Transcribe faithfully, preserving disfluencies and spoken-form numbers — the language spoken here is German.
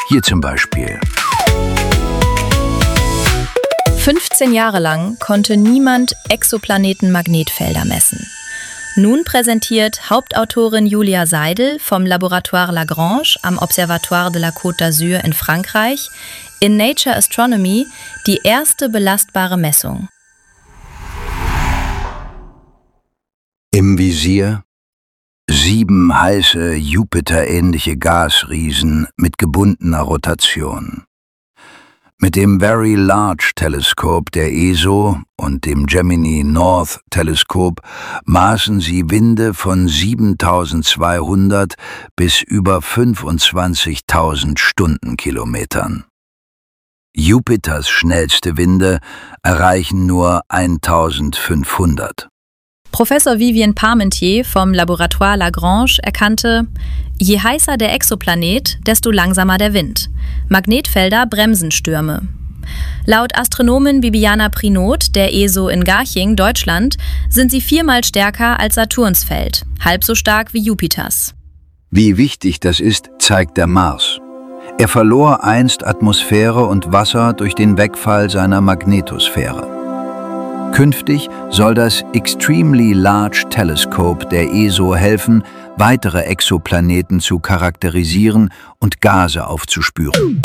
Hier zum Beispiel. fünfzehn Jahre lang konnte niemand Exoplaneten-Magnetfelder messen. Nun präsentiert Hauptautorin Julia Seidel vom Laboratoire Lagrange am Observatoire de la Côte d'Azur in Frankreich in Nature Astronomy die erste belastbare Messung. Im Visier sieben heiße, Jupiter-ähnliche Gasriesen mit gebundener Rotation. Mit dem Very Large Teleskop der E S O und dem Gemini North Teleskop maßen sie Winde von siebentausendzweihundert bis über fünfundzwanzigtausend Stundenkilometern. Jupiters schnellste Winde erreichen nur eintausendfünfhundert. Professor Vivien Parmentier vom Laboratoire Lagrange erkannte, je heißer der Exoplanet, desto langsamer der Wind. Magnetfelder bremsen Stürme. Laut Astronomin Bibiana Prinoth der E S O in Garching, Deutschland, sind sie viermal stärker als Saturns Feld, halb so stark wie Jupiters. Wie wichtig das ist, zeigt der Mars. Er verlor einst Atmosphäre und Wasser durch den Wegfall seiner Magnetosphäre. Künftig soll das Extremely Large Telescope der E S O helfen, weitere Exoplaneten zu charakterisieren und Gase aufzuspüren.